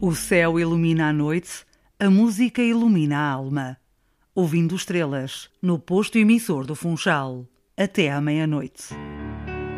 O céu ilumina a noite, a música ilumina a alma. Ouvindo estrelas, no posto emissor do Funchal, até à meia-noite.